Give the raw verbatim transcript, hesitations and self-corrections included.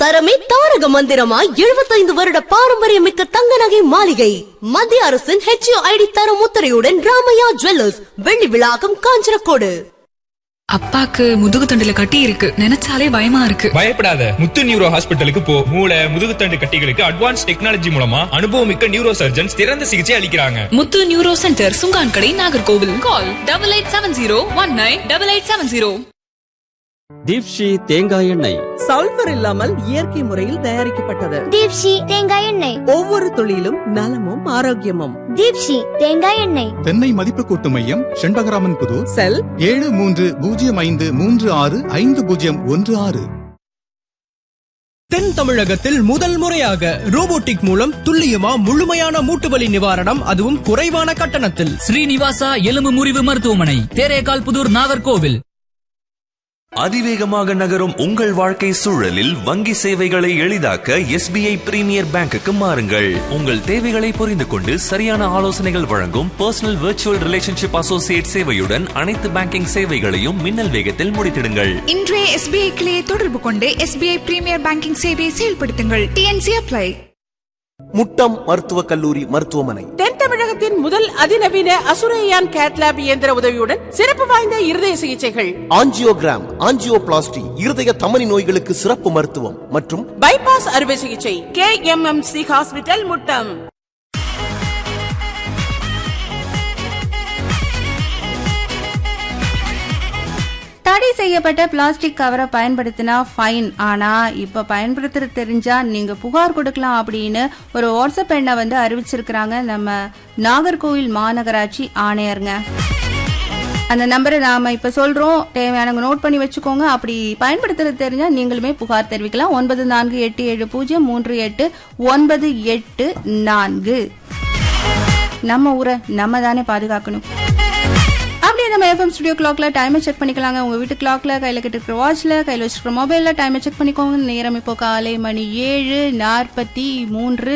தரமே தாரக மந்திரமாய் எழுபத்தைந்து வருட பாரம்பரியமிக்க தங்க நகை மாளிகை. மத்திய அரசின் H U I D தர முத்திரையுடன் ராமையா ஜுவல்லர்ஸ், வெள்ளி விழாக்கம், காஞ்சனக்கோடு. அப்பாக்கு முதுகு தண்டுல கட்டி இருக்கு, நினைச்சாலே பயமா இருக்கு. பயப்படாத, முத்து நியூரோ ஹாஸ்பிட்டலுக்கு போ. மூளை முதுகுத்தண்டு கட்டிகளுக்கு அட்வான்ஸ் டெக்னாலஜி மூலமா அனுபவமிக்க நியூரோ சர்ஜன்ஸ் சிறந்த சிகிச்சை அளிக்கிறாங்க. முத்து neuro centre, Chunkankadai, Nagercoil. Call double eight seven zero one nine double eight seven zero. Deepshi தேங்காய் எண்ணெய் சல்பர் இல்லாமல் இயற்கை முறையில் தயாரிக்கப்பட்டது. தீப்ஷி தேங்காய் எண்ணெய், ஒவ்வொரு துளியிலும் நலமும் ஆரோக்கியமும். தீப்ஷி தேங்காய் எண்ணெய். தென்னை மதிப்பு கூட்டு மையம், செண்பகராமன் புது. செல் ஏழு மூன்று பூஜ்ஜியம் ஐந்து மூன்று ஆறு ஐந்து பூஜ்ஜியம் ஒன்று ஆறு. தென் தமிழகத்தில் முதல் முறையாக ரோபோட்டிக் மூலம் துல்லியமா முழுமையான மூட்டுவலி நிவாரணம், அதுவும் குறைவான கட்டணத்தில். ஸ்ரீனிவாசா எலும்பு முறிவு மருத்துவமனை, தேரேகால் புதூர், நாகர்கோவில். அதிவேகமாக நகரும் உங்கள் வாழ்க்கை சூழலில் வங்கி சேவைகளை எளிதாக்க எஸ் பி ஐ பிரீமியர் பேங்குக்கு மாறுங்கள். உங்கள் தேவைகளை புரிந்து கொண்டு சரியான ஆலோசனைகள் வழங்கும் பர்சனல் விர்ச்சுவல் ரிலேஷன்ஷிப் அசோசியேட் சேவையுடன் அனைத்து பேங்கிங் சேவைகளையும் மின்னல் வேகத்தில் முடித்திடுங்கள். இன்றைய எஸ் பி ஐ கிளையை தொடர்பு கொண்டு எஸ் பி ஐ பிரீமியர் பேங்கிங் சேவையை செயல்படுத்துங்கள். T N C apply. Muttam மருத்துவக் கல்லூரி மருத்துவமனை தென் தமிழகத்தின் முதல் அதிநவீன அசுரையான் கேட்லாப் இயந்திர உதவியுடன் சிறப்பு வாய்ந்த இருதய சிகிச்சைகள், ஆஞ்சியோகிராம், ஆஞ்சியோபிளாஸ்டி, இருதய தமனி நோய்களுக்கு சிறப்பு மருத்துவம் மற்றும் பைபாஸ் அறுவை சிகிச்சை. K M M C hospital, Muttam. தடை செய்யப்பட்ட பிளாஸ்டிக் கவரை பயன்படுத்தினா ஃபைன், ஆனா இப்ப பயன்படுத்த தெரிஞ்சா நீங்க புகார் கொடுக்கலாம் அப்படின்னு ஒரு வாட்ஸ்அப் எண்ணை வந்து அறிவிச்சிருக்கிறாங்க நம்ம நாகர்கோவில் மாநகராட்சி ஆணையருங்க. அந்த நம்பரை நாம இப்ப சொல்றோம், தேவையானவங்க நோட் பண்ணி வச்சுக்கோங்க. அப்படி பயன்படுத்துறது தெரிஞ்சா நீங்களுமே புகார் தெரிவிக்கலாம். ஒன்பது நான்கு எட்டு ஏழு பூஜ்ஜியம் மூன்று எட்டு ஒன்பது எட்டு நான்கு. நம்ம ஊரை நம்ம தானே பாதுகாக்கணும். அப்படியே நம்ம எஃப்எம் ஸ்டுடியோ கிளாக்ல டைமை செக் பண்ணிக்கலாங்க. உங்க வீட்டு கிளாக்ல, கையில கிட்ட வாட்ச்ல, கையில வச்சிருக்கிற மொபைல்ல டைமை செக் பண்ணிக்கோங்க. நேரம் இப்போ காலை மணி ஏழு நாற்பத்தி மூன்று.